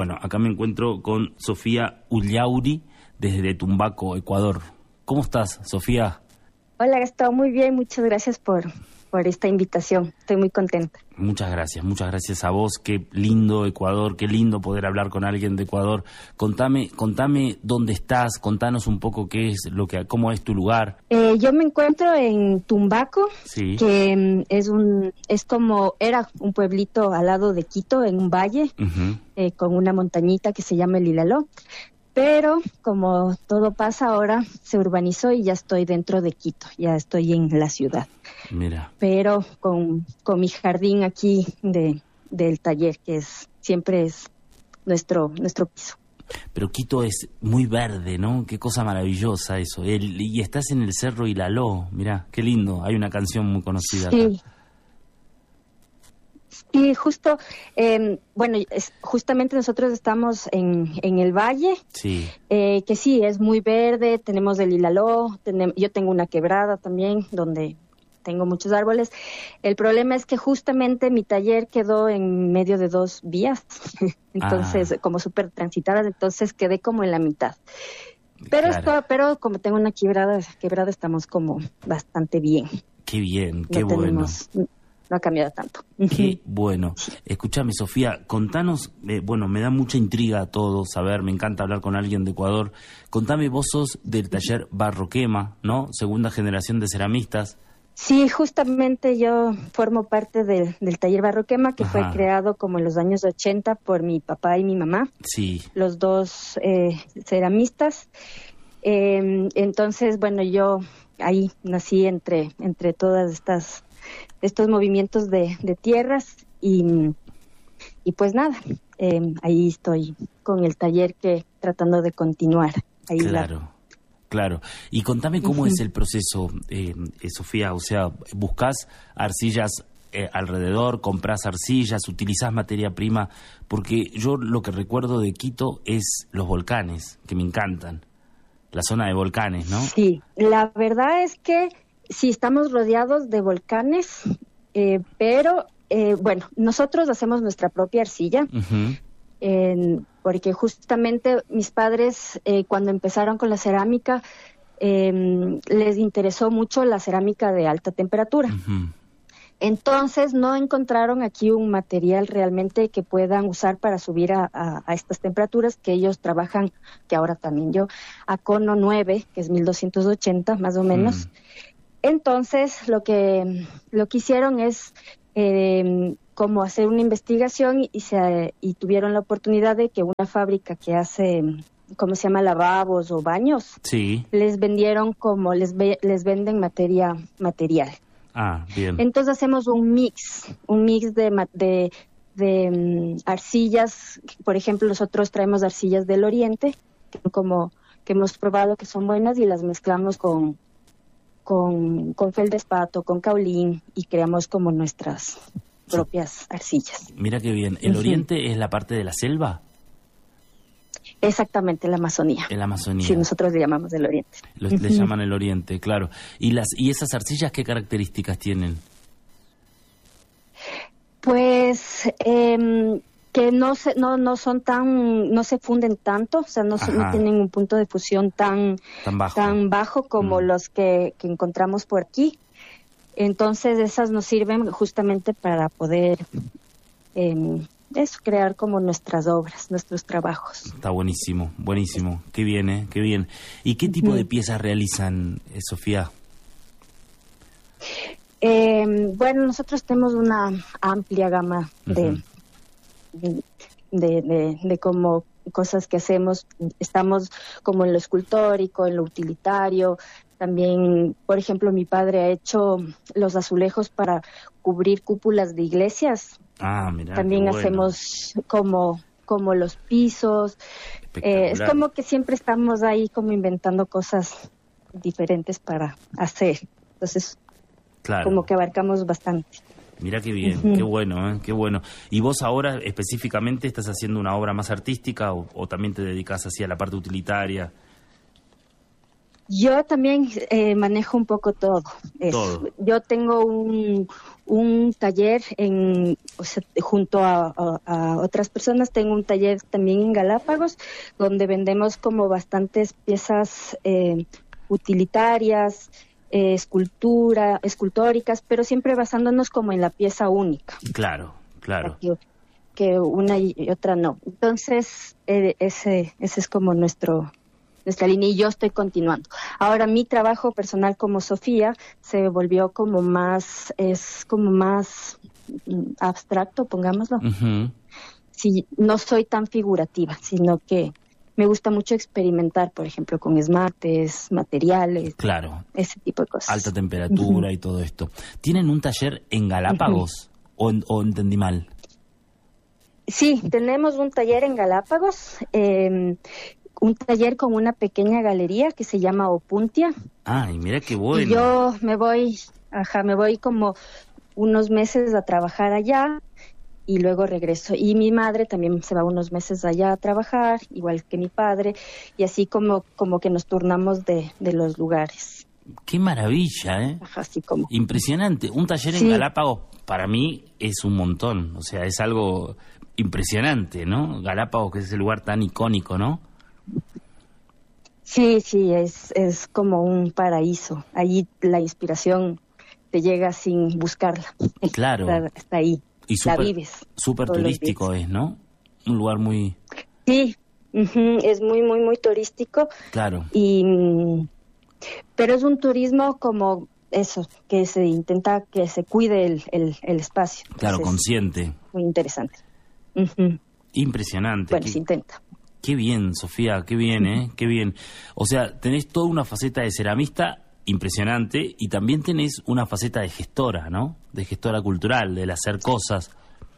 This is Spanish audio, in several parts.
Bueno, acá me encuentro con Sofía Ullauri desde Tumbaco, Ecuador. ¿Cómo estás, Sofía? Hola, Gastón, muy bien, muchas gracias por esta invitación. Estoy muy contenta. Muchas gracias a vos. Qué lindo Ecuador, qué lindo poder hablar con alguien de Ecuador. Contame dónde estás, contanos un poco cómo es tu lugar. Yo me encuentro en Tumbaco, sí, que era un pueblito al lado de Quito, en un valle, con una montañita que se llama el Ilaló. Pero como todo pasa ahora, se urbanizó y ya estoy dentro de Quito, ya estoy en la ciudad. Mira. Pero con mi jardín aquí del taller, que siempre es nuestro piso. Pero Quito es muy verde, ¿no? Qué cosa maravillosa eso. Y estás en el Cerro Ilaló, mirá, qué lindo. Hay una canción muy conocida acá. Sí, justo, justamente nosotros estamos en el valle, sí. Que sí, es muy verde, tenemos el Ilaló, yo tengo una quebrada también, donde tengo muchos árboles. El problema es que justamente mi taller quedó en medio de dos vías, entonces, como súper transitadas, entonces quedé como en la mitad. Pero claro. pero como tengo una quebrada estamos como bastante bien. Qué bien, qué bueno. No ha cambiado tanto. Qué bueno. Escúchame, Sofía, contanos, me da mucha intriga todo saber, me encanta hablar con alguien de Ecuador. Contame, vos sos del taller Barroquema, ¿no? Segunda generación de ceramistas. Sí, justamente yo formo parte del taller Barroquema, que fue creado como en los años 80 por mi papá y mi mamá. Sí. Los dos ceramistas. Entonces, yo ahí nací entre todas estos movimientos de tierras y pues nada, ahí estoy con el taller tratando de continuar. Ahí Claro. Y contame cómo es el proceso, Sofía, o sea, ¿buscás arcillas alrededor, comprás arcillas, utilizás materia prima? Porque yo lo que recuerdo de Quito es los volcanes, que me encantan, la zona de volcanes, ¿no? Sí, la verdad es que sí, estamos rodeados de volcanes, pero nosotros hacemos nuestra propia arcilla, porque justamente mis padres, cuando empezaron con la cerámica, les interesó mucho la cerámica de alta temperatura. Entonces no encontraron aquí un material realmente que puedan usar para subir a estas temperaturas que ellos trabajan, que ahora también yo, a cono 9, que es 1280 más o menos. Entonces, lo que hicieron es como hacer una investigación y tuvieron la oportunidad de que una fábrica que hace, ¿cómo se llama?, lavabos o baños, sí, les vendieron les venden material. Ah, bien. Entonces hacemos un mix de arcillas. Por ejemplo, nosotros traemos arcillas del Oriente, que hemos probado que son buenas, y las mezclamos con feldespato, con caolín, y creamos como nuestras propias arcillas. Mira qué bien. ¿El Oriente es la parte de la selva? Exactamente, la Amazonía. En la Amazonía. Sí, nosotros le llamamos el Oriente. Le llaman el Oriente, claro. ¿Y esas arcillas qué características tienen? Pues que no se funden tanto, o sea, no tienen un punto de fusión tan bajo como los que encontramos por aquí. Entonces esas nos sirven justamente para poder crear como nuestras obras, nuestros trabajos. Está buenísimo, qué bien, qué bien. ¿Y qué tipo de piezas realizan, Sofía? Nosotros tenemos una amplia gama de como cosas que hacemos. Estamos como en lo escultórico, en lo utilitario. También, por ejemplo, mi padre ha hecho los azulejos para cubrir cúpulas de iglesias. Mira, también hacemos como los pisos. Es como que siempre estamos ahí como inventando cosas diferentes para hacer. Entonces, como que abarcamos bastante. Mira qué bien, qué bueno, qué bueno. ¿Y vos ahora específicamente estás haciendo una obra más artística o también te dedicas así a la parte utilitaria? Yo también manejo un poco todo. Yo tengo un taller junto a otras personas. Tengo un taller también en Galápagos, donde vendemos como bastantes piezas utilitarias, escultóricas, pero siempre basándonos como en la pieza única. Claro. Que una y otra no. Entonces, ese es como nuestra línea, y yo estoy continuando. Ahora, mi trabajo personal como Sofía se volvió como más abstracto, pongámoslo. Uh-huh. Sí, no soy tan figurativa, sino que me gusta mucho experimentar, por ejemplo, con esmaltes, materiales. Claro. Ese tipo de cosas. Alta temperatura y todo esto. ¿Tienen un taller en Galápagos o entendí mal? Sí, tenemos un taller en Galápagos, un taller con una pequeña galería que se llama Opuntia. Ay, mira qué bueno. Y yo me voy como unos meses a trabajar allá y luego regreso. Y mi madre también se va unos meses allá a trabajar, igual que mi padre, y así como que nos turnamos de los lugares. Qué maravilla, ¿eh? Ajá, así como. Impresionante. Un taller en Galápagos para mí es un montón, o sea, es algo impresionante, ¿no? Galápagos, que es ese lugar tan icónico, ¿no? Sí, es como un paraíso. Allí la inspiración te llega sin buscarla. Claro. Está ahí. Y la vives. Súper turístico es, ¿no? Un lugar muy... Sí, es muy, muy, muy turístico. Claro. Pero es un turismo como eso, que se intenta que se cuide el espacio. Claro, entonces, consciente. Muy interesante. Impresionante. Bueno, se intenta. Qué bien, Sofía, qué bien, ¿eh? Qué bien. O sea, tenés toda una faceta de ceramista impresionante y también tenés una faceta de gestora, ¿no? De gestora cultural, del hacer cosas.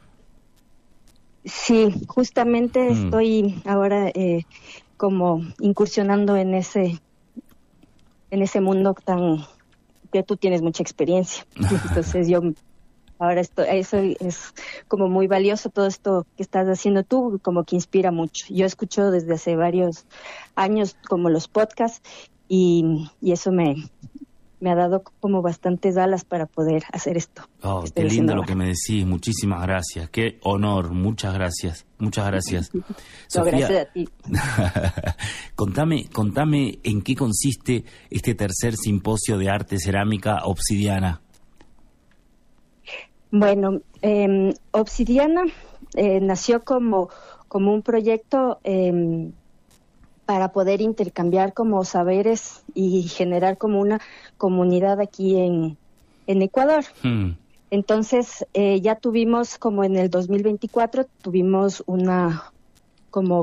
Sí, justamente estoy ahora como incursionando en ese mundo tan que tú tienes mucha experiencia. Entonces yo ahora eso es como muy valioso, todo esto que estás haciendo tú, como que inspira mucho. Yo escucho desde hace varios años como los podcasts y eso me ha dado como bastantes alas para poder hacer esto. Oh, qué lindo lo que me decís, muchísimas gracias, qué honor, muchas gracias. Sofía, gracias a ti. Contame en qué consiste este tercer simposio de arte cerámica Obsidiana. Bueno, Obsidiana nació como un proyecto para poder intercambiar como saberes y generar como una comunidad aquí en Ecuador. Entonces, ya tuvimos como en el 2024, tuvimos una, ¿cómo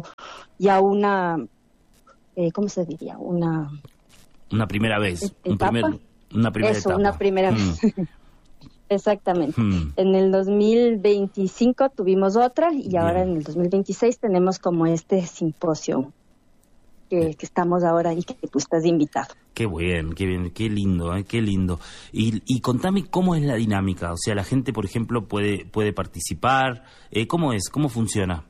se diría? Una primera vez. Una primera vez. Exactamente. En el 2025 tuvimos otra y ahora en el 2026 tenemos como este simposio que estamos ahora y que tú estás invitado. Qué bien, qué lindo, qué lindo. Y contame cómo es la dinámica, o sea, la gente, por ejemplo, puede participar, ¿cómo es? ¿Cómo funciona?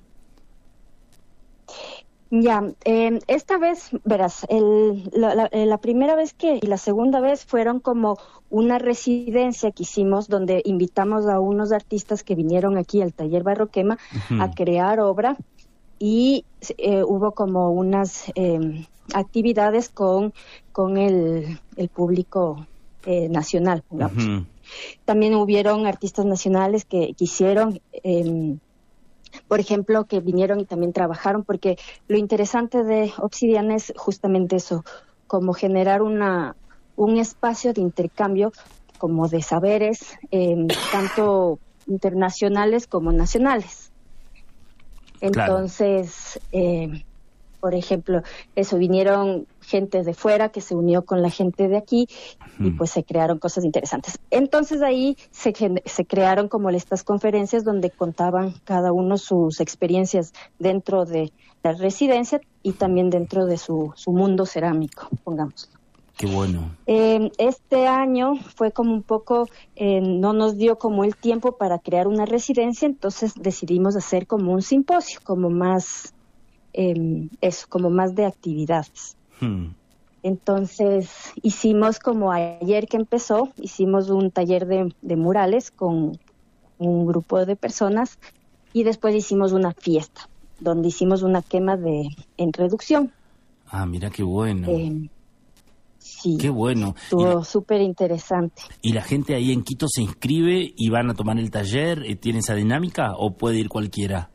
Ya, esta vez, verás, la primera vez y la segunda vez fueron como una residencia que hicimos donde invitamos a unos artistas que vinieron aquí al Taller Barroquema a crear obra y hubo como unas actividades con el público nacional, digamos. También hubieron artistas nacionales que quisieron... por ejemplo, que vinieron y también trabajaron, porque lo interesante de Obsidiana es justamente eso, como generar un espacio de intercambio como de saberes, tanto internacionales como nacionales. Entonces, por ejemplo, vinieron gente de fuera que se unió con la gente de aquí y pues se crearon cosas interesantes. Entonces ahí se crearon como estas conferencias donde contaban cada uno sus experiencias dentro de la residencia y también dentro de su mundo cerámico, pongamos. Qué bueno. Este año fue como un poco, no nos dio como el tiempo para crear una residencia, entonces decidimos hacer como un simposio, como más, como más de actividades. Entonces hicimos, como ayer que empezó, hicimos un taller de murales con un grupo de personas y después hicimos una fiesta donde hicimos una quema en reducción. Ah, mira qué bueno. Sí. Qué bueno. Estuvo súper interesante. ¿Y la gente ahí en Quito se inscribe y van a tomar el taller? ¿Tiene esa dinámica o puede ir cualquiera?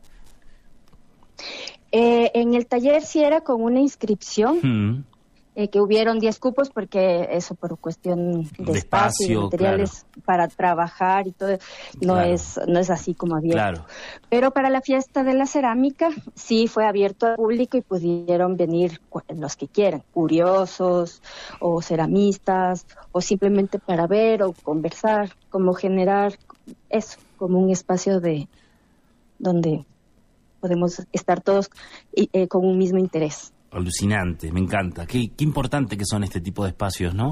En el taller sí era con una inscripción, que hubieron 10 cupos porque eso por cuestión de espacio y materiales, claro, para trabajar y todo, no, claro, no es así como abierto. Claro. Pero para la fiesta de la cerámica sí fue abierto al público y pudieron venir los que quieran, curiosos o ceramistas o simplemente para ver o conversar, como generar eso, como un espacio donde podemos estar todos con un mismo interés. Alucinante, me encanta. Qué importante que son este tipo de espacios, ¿no?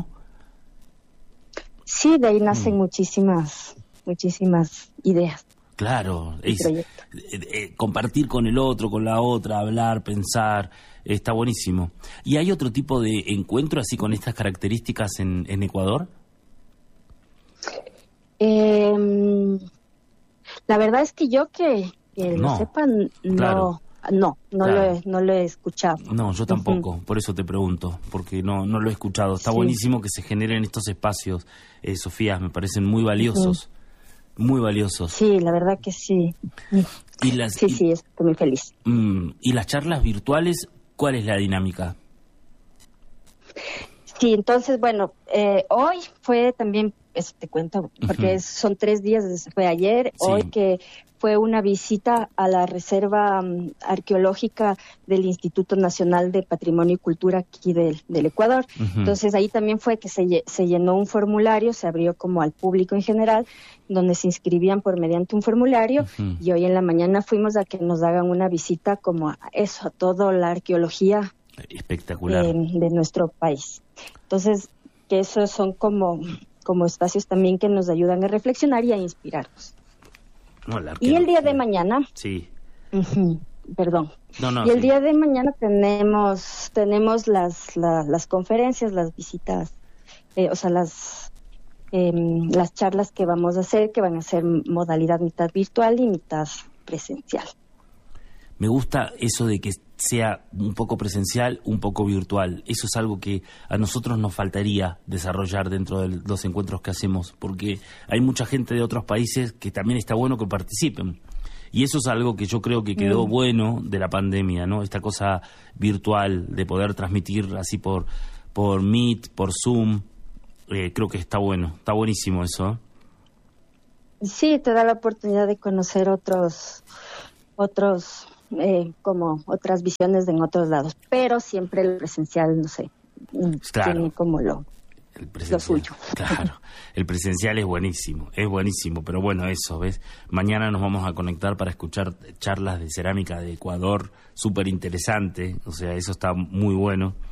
Sí, de ahí nacen muchísimas ideas. Claro, compartir con el otro, con la otra, hablar, pensar, está buenísimo. ¿Y hay otro tipo de encuentro así con estas características en Ecuador? La verdad es que yo que no, lo sepan, claro. No Claro. lo he escuchado. No, yo tampoco, por eso te pregunto, porque no lo he escuchado. Está buenísimo que se generen estos espacios, Sofía, me parecen muy valiosos, muy valiosos. Sí, la verdad que sí. Sí, estoy muy feliz. ¿Y las charlas virtuales, cuál es la dinámica? Sí, entonces, bueno, hoy fue también, eso te cuento, porque son 3 días, fue ayer, sí. Hoy que fue una visita a la Reserva Arqueológica del Instituto Nacional de Patrimonio y Cultura aquí del Ecuador. Entonces ahí también fue que se llenó un formulario, se abrió como al público en general, donde se inscribían por mediante un formulario, y hoy en la mañana fuimos a que nos hagan una visita como a eso, a toda la arqueología espectacular de nuestro país. Entonces, que esos son como espacios también que nos ayudan a reflexionar y a inspirarnos. No, y el día de mañana, sí. Perdón. Y el día de mañana tenemos las conferencias, las visitas, las charlas que vamos a hacer, que van a ser modalidad mitad virtual y mitad presencial. Me gusta eso de que sea un poco presencial, un poco virtual. Eso es algo que a nosotros nos faltaría desarrollar dentro de los encuentros que hacemos, porque hay mucha gente de otros países que también está bueno que participen. Y eso es algo que yo creo que quedó bueno de la pandemia, ¿no? Esta cosa virtual de poder transmitir así por Meet, por Zoom, creo que está bueno, está buenísimo eso. Sí, te da la oportunidad de conocer otros como otras visiones en otros lados, pero siempre el presencial, no sé, claro, tiene como lo suyo. Claro, el presencial es buenísimo, pero bueno, eso, ¿ves? Mañana nos vamos a conectar para escuchar charlas de cerámica de Ecuador, súper interesante, o sea, eso está muy bueno.